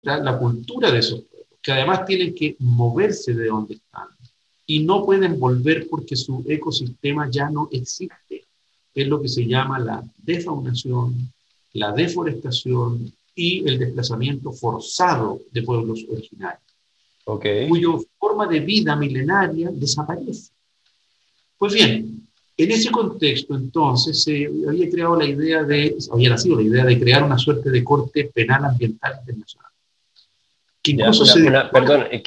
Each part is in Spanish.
la cultura de esos pueblos, que además tienen que moverse de donde están y no pueden volver porque su ecosistema ya no existe. Es lo que se llama la defaunación, la deforestación y el desplazamiento forzado de pueblos originarios, cuya forma de vida milenaria desaparece. Pues bien, en ese contexto, entonces, se había nacido la idea de crear una suerte de corte penal ambiental internacional. Que incluso perdón, es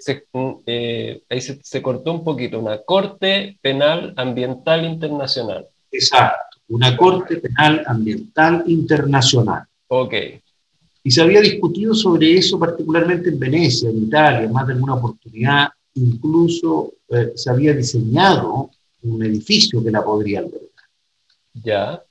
que ahí se cortó un poquito, una Corte Penal Ambiental Internacional. Exacto, una Corte Penal Ambiental Internacional. Ok. Y se había discutido sobre eso particularmente en Venecia, en Italia, en más de alguna oportunidad, incluso se había diseñado un edificio que la podría albergar. Ya.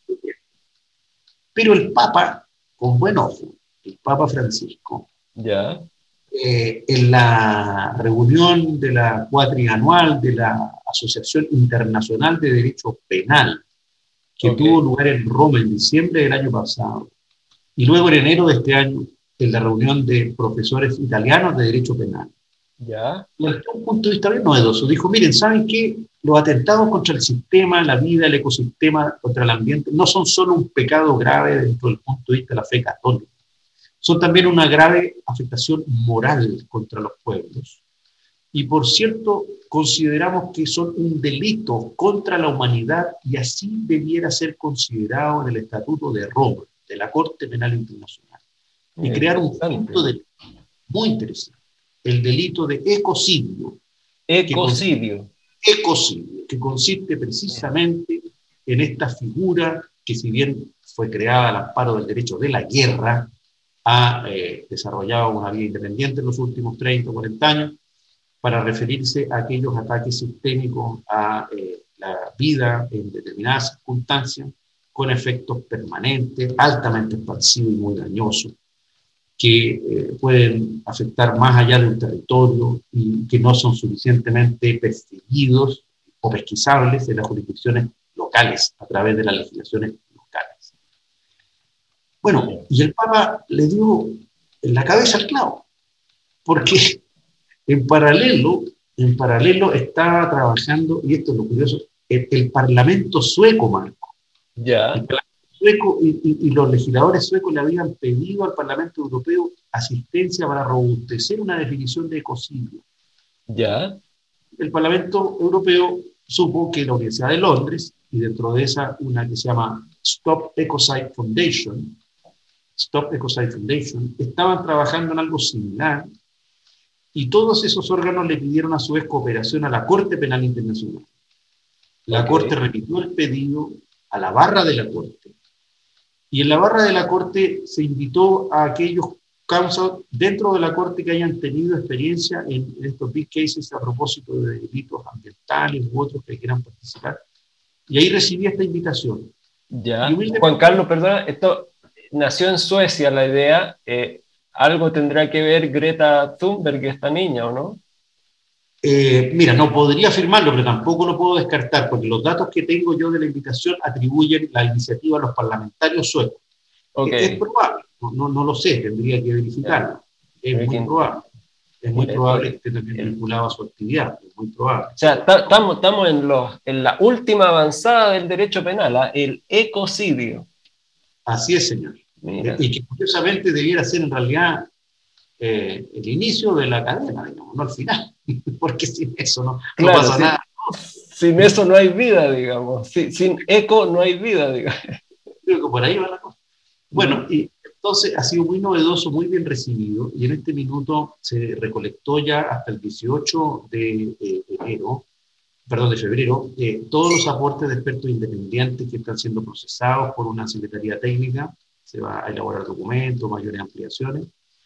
Pero el Papa, con buen ojo, el Papa Francisco, ya. En la reunión de la cuatrianual de la Asociación Internacional de Derecho Penal, que tuvo lugar en Roma en diciembre del año pasado, y luego en enero de este año, en la reunión de profesores italianos de Derecho Penal. Ya. Desde un punto de vista bien novedoso, dijo, miren, ¿saben qué? Los atentados contra el sistema, la vida, el ecosistema, contra el ambiente, no son solo un pecado grave dentro del punto de vista de la fe católica, son también una grave afectación moral contra los pueblos. Y por cierto, consideramos que son un delito contra la humanidad y así debiera ser considerado en el Estatuto de Roma, de la Corte Penal Internacional. Y crear un punto de muy interesante, el delito de ecocidio. Ecocidio. Que consiste precisamente en esta figura que, si bien fue creada al amparo del derecho de la guerra, ha desarrollado una vida independiente en los últimos 30 o 40 años para referirse a aquellos ataques sistémicos a la vida en determinadas circunstancias con efectos permanentes, altamente expansivos y muy dañosos, que pueden afectar más allá de un territorio y que no son suficientemente perseguidos o pesquisables en las jurisdicciones locales a través de las legislaciones locales. Bueno, y el Papa le dio en la cabeza al clavo, porque en paralelo estaba trabajando, y esto es lo curioso, el Parlamento sueco, Marco. Ya. El Parlamento sueco y los legisladores suecos le habían pedido al Parlamento Europeo asistencia para robustecer una definición de ecocidio. Ya. El Parlamento Europeo supo que la Universidad de Londres, y dentro de esa una que se llama Stop Ecocide Foundation, estaban trabajando en algo similar, y todos esos órganos le pidieron a su vez cooperación a la Corte Penal Internacional. La Corte remitió el pedido a la barra de la Corte, y en la barra de la Corte se invitó a aquellos causas dentro de la Corte que hayan tenido experiencia en estos big cases a propósito de delitos ambientales u otros que quieran participar, y ahí recibí esta invitación. Ya. Juan Carlos, perdona, esto nació en Suecia la idea, ¿algo tendrá que ver Greta Thunberg, esta niña, o no? Mira, no podría afirmarlo, pero tampoco lo puedo descartar, porque los datos que tengo yo de la invitación atribuyen la iniciativa a los parlamentarios suecos. Es probable, no lo sé, tendría que verificarlo. Es muy probable. Es muy probable que esté también vinculado a su actividad, es muy probable. O sea, estamos en la última avanzada del derecho penal, el ecocidio. Así es, señor. Y que curiosamente debiera ser en realidad el inicio de la cadena, digamos, no al final, porque sin eso no pasa nada. Sin eso no hay vida, digamos. Sin eco no hay vida, digamos. Creo que por ahí va la cosa. Bueno, y entonces ha sido muy novedoso, muy bien recibido, y en este minuto se recolectó ya hasta el 18 de febrero, todos los aportes de expertos independientes que están siendo procesados por una secretaría técnica. Se va a elaborar documentos, mayores ampliaciones.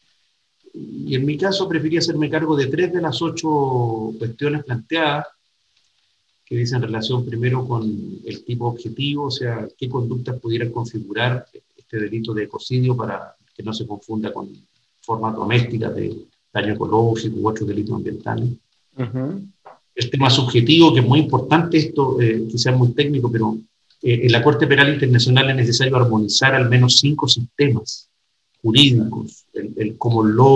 Y en mi caso preferí hacerme cargo de 3 de las 8 cuestiones planteadas, que dicen relación primero con el tipo objetivo, o sea, qué conductas pudieran configurar este delito de ecocidio para que no se confunda con formas domésticas de daño ecológico u otros delitos ambientales. El tema subjetivo, que es muy importante, esto quizás muy técnico, pero en la Corte Penal Internacional es necesario armonizar al menos 5 sistemas jurídicos, el cómo